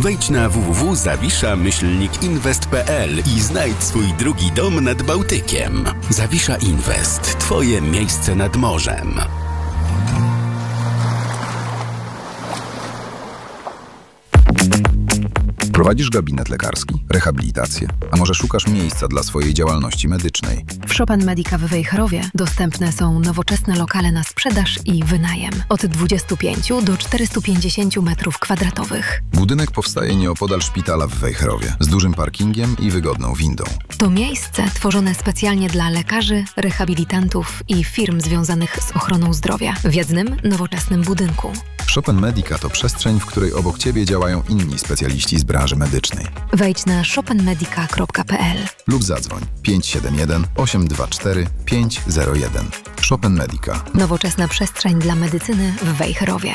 Wejdź na www.zawisza-invest.pl i znajdź swój drugi dom nad Bałtykiem. Zawisza Invest. Twoje miejsce nad morzem. Prowadzisz gabinet lekarski, rehabilitację, a może szukasz miejsca dla swojej działalności medycznej? W Chopin Medica w Wejherowie dostępne są nowoczesne lokale na sprzedaż i wynajem. Od 25 do 450 metrów kwadratowych. Budynek powstaje nieopodal szpitala w Wejherowie, z dużym parkingiem i wygodną windą. To miejsce tworzone specjalnie dla lekarzy, rehabilitantów i firm związanych z ochroną zdrowia w jednym, nowoczesnym budynku. Chopin Medica to przestrzeń, w której obok Ciebie działają inni specjaliści z branży medycznej. Wejdź na chopinmedica.pl lub zadzwoń 571 824 501. Chopin Medica. Nowoczesna przestrzeń dla medycyny w Wejherowie.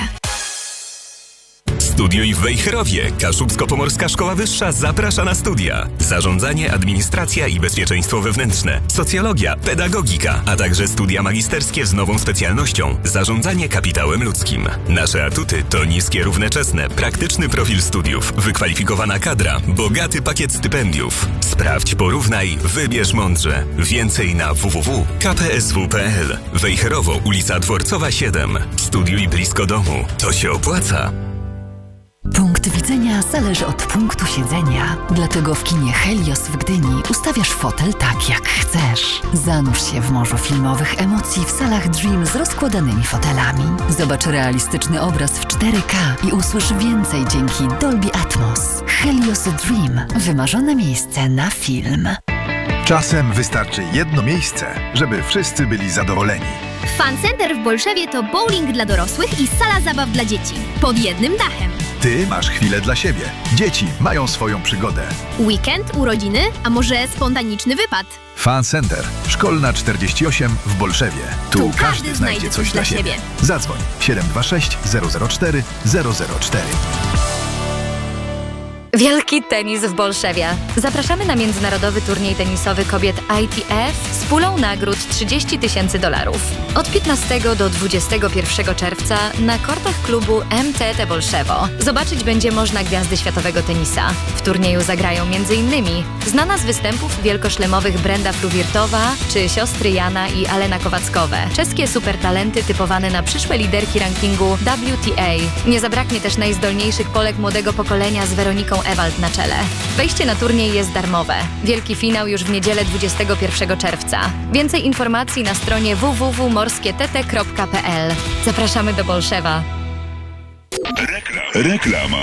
Studiuj w Wejherowie. Kaszubsko-Pomorska Szkoła Wyższa zaprasza na studia. Zarządzanie, administracja i bezpieczeństwo wewnętrzne, socjologia, pedagogika, a także studia magisterskie z nową specjalnością zarządzanie kapitałem ludzkim. Nasze atuty to niskie równoczesne, praktyczny profil studiów, wykwalifikowana kadra, bogaty pakiet stypendiów. Sprawdź, porównaj, wybierz mądrze. Więcej na www.kpsw.pl. Wejherowo, ulica Dworcowa 7. Studiuj blisko domu. To się opłaca. Punkt widzenia zależy od punktu siedzenia. Dlatego w kinie Helios w Gdyni ustawiasz fotel tak, jak chcesz. Zanurz się w morzu filmowych emocji w salach Dream z rozkładanymi fotelami. Zobacz realistyczny obraz w 4K i usłysz więcej dzięki Dolby Atmos. Helios Dream. Wymarzone miejsce na film. Czasem wystarczy jedno miejsce, żeby wszyscy byli zadowoleni. Fun Center w Bolszewie to bowling dla dorosłych i sala zabaw dla dzieci. Pod jednym dachem. Ty masz chwilę dla siebie. Dzieci mają swoją przygodę. Weekend, urodziny, a może spontaniczny wypad? Fun Center. Szkolna 48 w Bolszewie. Tu każdy znajdzie coś dla siebie. Zadzwoń 726 004 004. Wielki tenis w Bolszewie. Zapraszamy na międzynarodowy turniej tenisowy kobiet ITF z pulą nagród $30,000. Od 15 do 21 czerwca na kortach klubu MTT Bolszewo. Zobaczyć będzie można gwiazdy światowego tenisa. W turnieju zagrają m.in. znana z występów wielkoszlemowych Brenda Fruwirtowa czy siostry Jana i Alena Kowackowe. Czeskie supertalenty typowane na przyszłe liderki rankingu WTA. Nie zabraknie też najzdolniejszych Polek młodego pokolenia z Weroniką Ewald na czele. Wejście na turniej jest darmowe. Wielki finał już w niedzielę 21 czerwca. Więcej informacji na stronie www.morskiett.pl. Zapraszamy do Bolszewa. Reklama.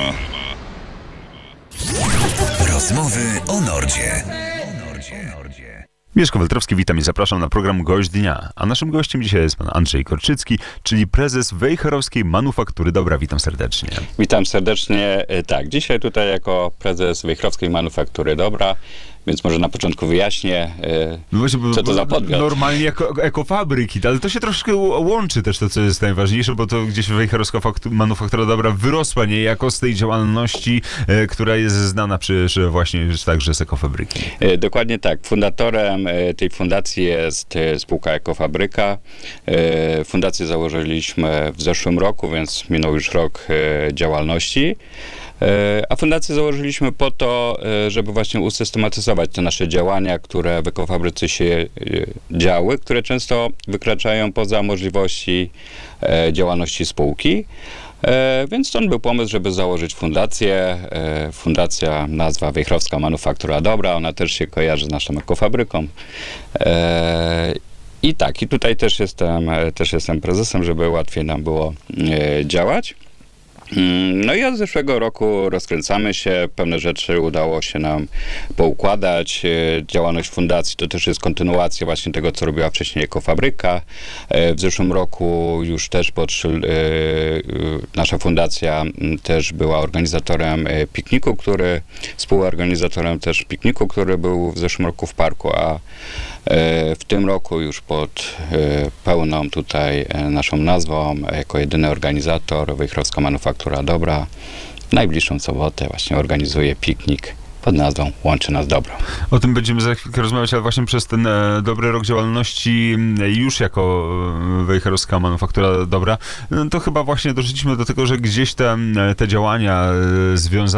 Rozmowy o Nordzie. Mieszko Weltrowski, witam i zapraszam na program Gość Dnia. A naszym gościem dzisiaj jest pan Andrzej Korczycki, czyli prezes Wejherowskiej Manufaktury Dobra. Witam serdecznie. Witam serdecznie. Tak, dzisiaj tutaj jako prezes Wejherowskiej Manufaktury Dobra, więc może na początku wyjaśnię, no właśnie, co to za podmiot. Normalnie jako ekofabryki, ale to się troszkę łączy też to, co jest najważniejsze, bo to gdzieś Wejherowska Manufaktura Dobra wyrosła niejako z tej działalności, która jest znana właśnie także z ekofabryki. Dokładnie tak. Fundatorem tej fundacji jest spółka Ekofabryka. Fundację założyliśmy w zeszłym roku, więc minął już rok działalności. A fundację założyliśmy po to, żeby właśnie usystematyzować te nasze działania, które w ekofabryce się działy, które często wykraczają poza możliwości działalności spółki. Więc stąd był pomysł, żeby założyć fundację. Fundacja, nazwa Wejherowska Manufaktura Dobra, ona też się kojarzy z naszą ekofabryką. I tak, i tutaj też jestem prezesem, żeby łatwiej nam było działać. No i od zeszłego roku rozkręcamy się, pewne rzeczy udało się nam poukładać. Działalność fundacji to też jest kontynuacja właśnie tego, co robiła wcześniej ekofabryka. W zeszłym roku już też nasza fundacja też była organizatorem pikniku, współorganizatorem też pikniku, który był w zeszłym roku w parku, a w tym roku już pod pełną tutaj naszą nazwą, jako jedyny organizator Wejherowska Manufaktura Dobra, w najbliższą sobotę właśnie organizuje piknik pod nazwą Łączy nas dobro. O tym będziemy za chwilkę rozmawiać, ale właśnie przez ten dobry rok działalności już jako Wejherowska Manufaktura Dobra, to chyba właśnie doszliśmy do tego, że gdzieś te działania związane